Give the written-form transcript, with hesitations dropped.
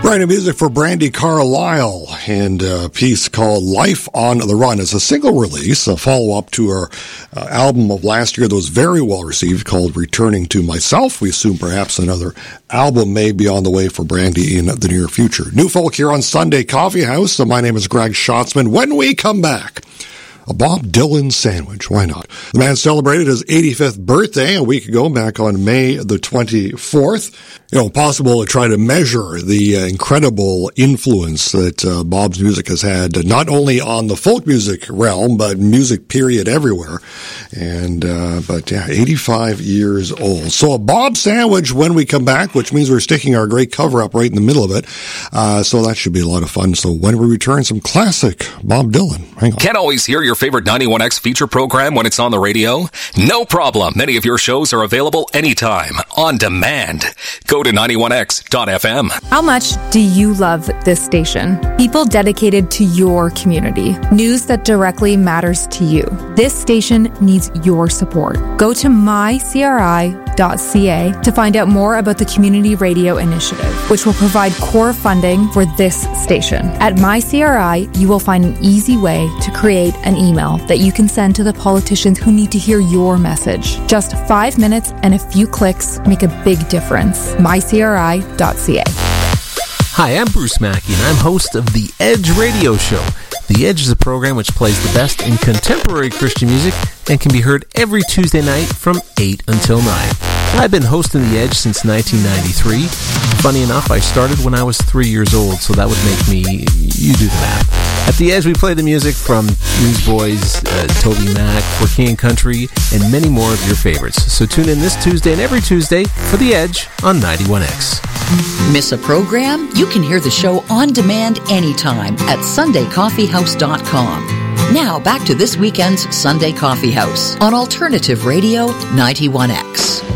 Brand new music for Brandy Carlisle and a piece called Life on the Run. It's a single release, a follow-up to our album of last year that was very well received called Returning to Myself. We assume perhaps another album may be on the way for Brandy in the near future. New folk here on Sunday Coffee House. My name is Greg Schatzman. When we come back, a Bob Dylan sandwich. Why not? The man celebrated his 85th birthday a week ago, back on May the 24th. Possible to try to measure the incredible influence that Bob's music has had, not only on the folk music realm, but music period everywhere. But 85 years old. So a Bob sandwich when we come back, which means we're sticking our great cover up right in the middle of it. So that should be a lot of fun. So when we return, some classic Bob Dylan. Hang on. Can't always hear your favorite 91X feature program when it's on the radio? No problem. Many of your shows are available anytime, on demand. Go to 91x.fm. How much do you love this station? People dedicated to your community. News that directly matters to you. This station needs your support. Go to mycri.ca to find out more about the Community Radio Initiative, which will provide core funding for this station. At MyCRI, you will find an easy way to create an email that you can send to the politicians who need to hear your message. Just 5 minutes and a few clicks make a big difference. mycri.ca. Hi, I'm Bruce Mackey, and I'm host of The Edge Radio Show. The Edge is a program which plays the best in contemporary Christian music and can be heard every Tuesday night from 8 until 9. I've been hosting The Edge since 1993. Funny enough, I started when I was 3 years old, so that would make me, you do the math. At The Edge, we play the music from Newsboys, Toby Mac, For King and Country, and many more of your favorites. So tune in this Tuesday and every Tuesday for The Edge on 91X. Miss a program? You can hear the show on demand anytime at SundayCoffeehouse.com. Now back to this weekend's Sunday Coffee House on Alternative Radio 91X.